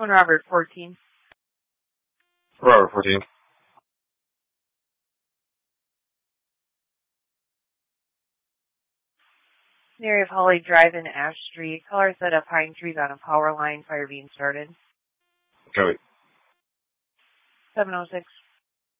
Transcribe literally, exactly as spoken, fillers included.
One Robert fourteen. Robert fourteen. The area of Holly Drive and Ash Street. Caller said of pine trees on a power line. Fire being started. Copy. seven oh six.